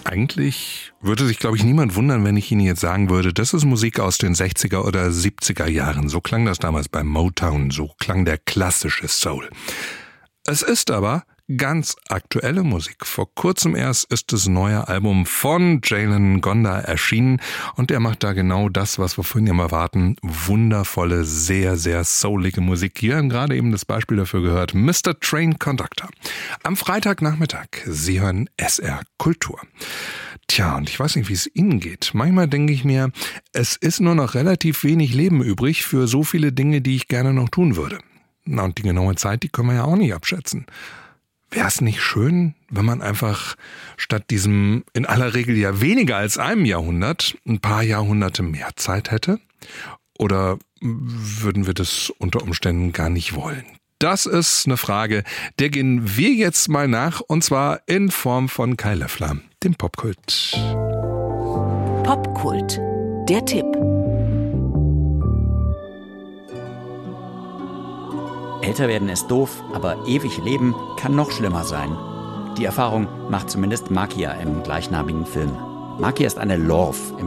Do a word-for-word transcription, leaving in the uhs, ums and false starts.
Eigentlich würde sich, glaube ich, niemand wundern, wenn ich Ihnen jetzt sagen würde, das ist Musik aus den sechziger oder siebziger Jahren. So klang das damals bei Motown, so klang der klassische Soul. Es ist aber ganz aktuelle Musik. Vor kurzem erst ist das neue Album von Jalen Ngonda erschienen und er macht da genau das, was wir von ihm erwarten. Wundervolle, sehr, sehr soulige Musik. Hier haben gerade eben das Beispiel dafür gehört. Mister Train Conductor. Am Freitagnachmittag. Sie hören S R Kultur. Tja, und ich weiß nicht, wie es Ihnen geht. Manchmal denke ich mir, es ist nur noch relativ wenig Leben übrig für so viele Dinge, die ich gerne noch tun würde. Na, und die genaue Zeit, die können wir ja auch nicht abschätzen. Wäre es nicht schön, wenn man einfach statt diesem in aller Regel ja weniger als einem Jahrhundert ein paar Jahrhunderte mehr Zeit hätte? Oder würden wir das unter Umständen gar nicht wollen? Das ist eine Frage, der gehen wir jetzt mal nach, und zwar in Form von Kai Löffler, dem Popkult. Popkult, der Tipp. Älter werden ist doof, aber ewig leben kann noch schlimmer sein. Die Erfahrung macht zumindest Makia im gleichnamigen Film. Makia ist eine Lorf im